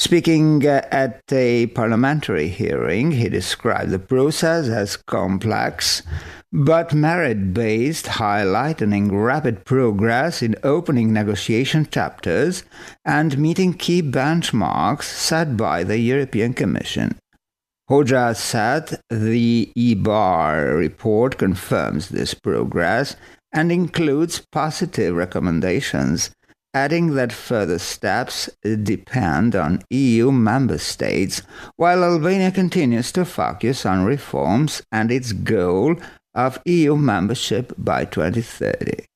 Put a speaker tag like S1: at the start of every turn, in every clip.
S1: Speaking at a parliamentary hearing, he described the process as complex but merit-based, highlighting rapid progress in opening negotiation chapters and meeting key benchmarks set by the European Commission. Hoxha said the EBAR report confirms this progress and includes positive recommendations, adding that further steps depend on EU member states, while Albania continues to focus on reforms and its goal of EU membership by 2030.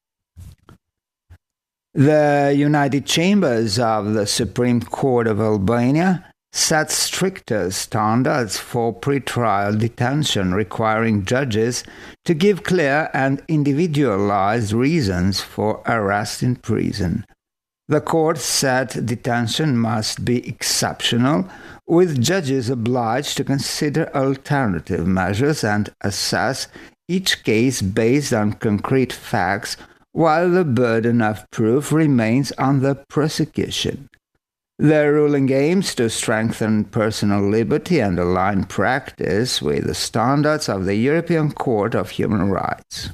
S1: The United Chambers of the Supreme Court of Albania set stricter standards for pre-trial detention, requiring judges to give clear and individualized reasons for arrest in prison. The court said detention must be exceptional, with judges obliged to consider alternative measures and assess each case based on concrete facts, while the burden of proof remains on the prosecution. The ruling aims to strengthen personal liberty and align practice with the standards of the European Court of Human Rights.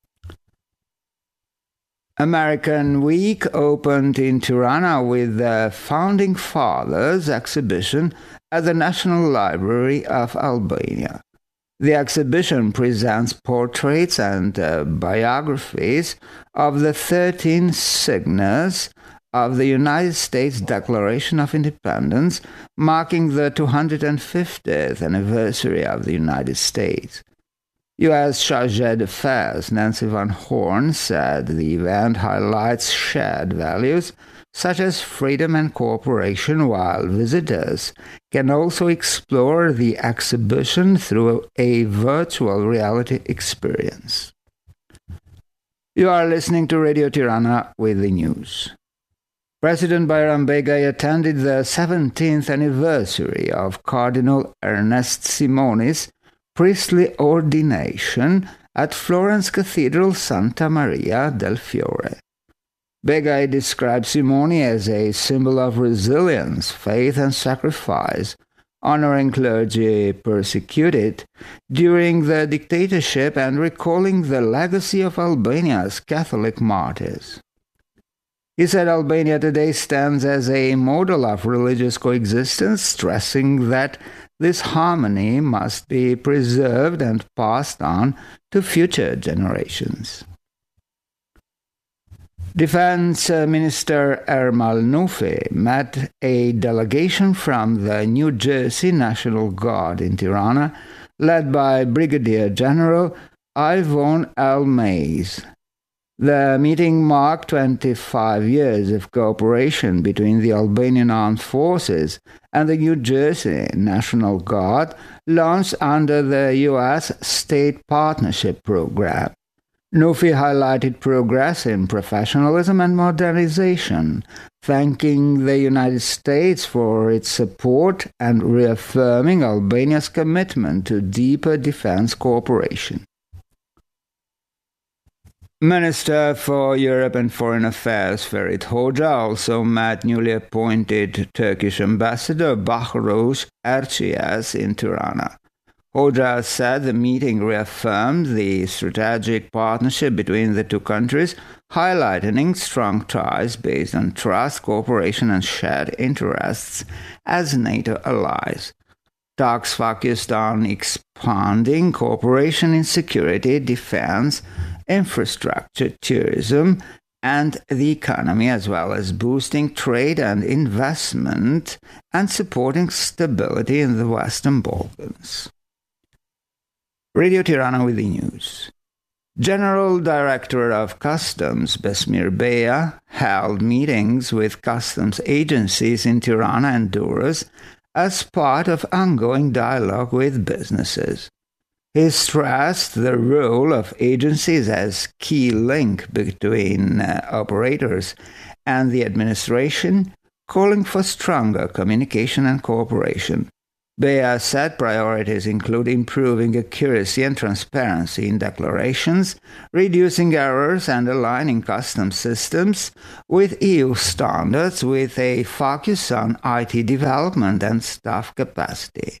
S1: American Week opened in Tirana with the Founding Fathers exhibition at the National Library of Albania. The exhibition presents portraits and biographies of the 13 signers of the United States Declaration of Independence, marking the 250th anniversary of the United States. U.S. Chargé d'Affaires Nancy Van Horn said the event highlights shared values such as freedom and cooperation, while visitors can also explore the exhibition through a virtual reality experience. You are listening to Radio Tirana with the news. President Bayram Begay attended the 17th anniversary of Cardinal Ernest Simone's priestly ordination at Florence Cathedral Santa Maria del Fiore. Begay described Simone as a symbol of resilience, faith, and sacrifice, honoring clergy persecuted during the dictatorship and recalling the legacy of Albania's Catholic martyrs. He said Albania today stands as a model of religious coexistence, stressing that this harmony must be preserved and passed on to future generations. Defense Minister Ermal Nufi met a delegation from the New Jersey National Guard in Tirana, led by Brigadier General Yvonne L. Mays. The meeting marked 25 years of cooperation between the Albanian Armed Forces and the New Jersey National Guard, launched under the U.S. State Partnership Program. Nufi highlighted progress in professionalism and modernization, thanking the United States for its support and reaffirming Albania's commitment to deeper defense cooperation. Minister for Europe and Foreign Affairs Ferit Hoxha also met newly appointed Turkish Ambassador Bahrosh Erciyes in Tirana. Hoxha said the meeting reaffirmed the strategic partnership between the two countries, highlighting strong ties based on trust, cooperation, and shared interests as NATO allies. Talks focused on expanding cooperation in security, defense, infrastructure, tourism, and the economy, as well as boosting trade and investment and supporting stability in the Western Balkans. Radio Tirana with the news. General Director of Customs Besmir Bea held meetings with customs agencies in Tirana and Durrës as part of ongoing dialogue with businesses. He stressed the role of agencies as key link between operators and the administration, calling for stronger communication and cooperation. BEA said priorities include improving accuracy and transparency in declarations, reducing errors and aligning customs systems with EU standards with a focus on IT development and staff capacity.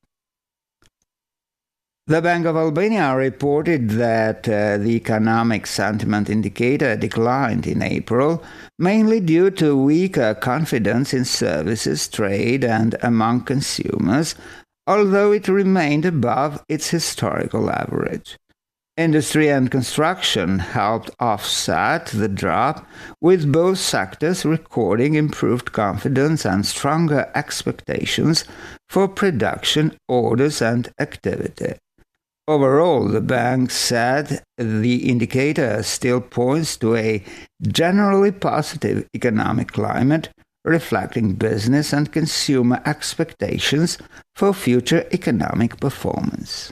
S1: The Bank of Albania reported that the economic sentiment indicator declined in April, mainly due to weaker confidence in services, trade, and among consumers, although it remained above its historical average. Industry and construction helped offset the drop, with both sectors recording improved confidence and stronger expectations for production, orders, and activity. Overall, the bank said the indicator still points to a generally positive economic climate, reflecting business and consumer expectations for future economic performance.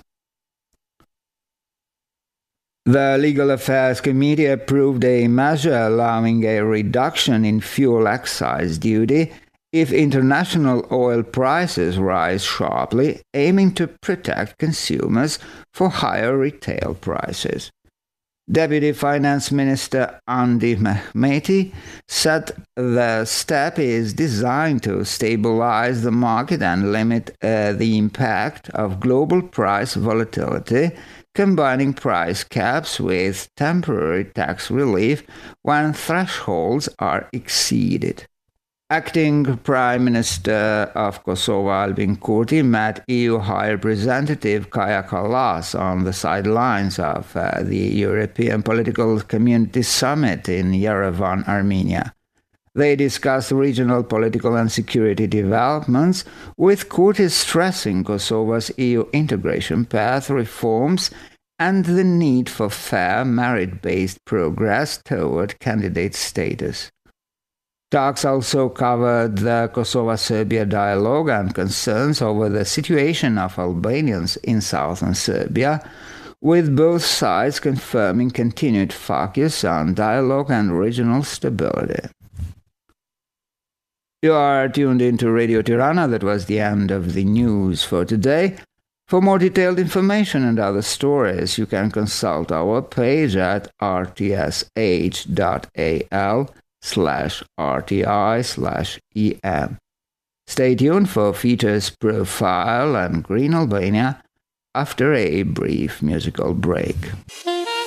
S1: The Legal Affairs Committee approved a measure allowing a reduction in fuel excise duty if international oil prices rise sharply, aiming to protect consumers for higher retail prices. Deputy Finance Minister Andi Mehmeti said the step is designed to stabilize the market and limit the impact of global price volatility, combining price caps with temporary tax relief when thresholds are exceeded. Acting Prime Minister of Kosovo Albin Kurti met EU High Representative Kaja Kallas on the sidelines of the European Political Community Summit in Yerevan, Armenia. They discussed regional political and security developments, with Kurti stressing Kosovo's EU integration path, reforms, and the need for fair, merit-based progress toward candidate status. Talks also covered the Kosovo-Serbia dialogue and concerns over the situation of Albanians in southern Serbia, with both sides confirming continued focus on dialogue and regional stability. You are tuned into Radio Tirana. That was the end of the news for today. For more detailed information and other stories, you can consult our page at rtsh.al/RTI/EM. Stay tuned for features Profile and Green Albania after a brief musical break.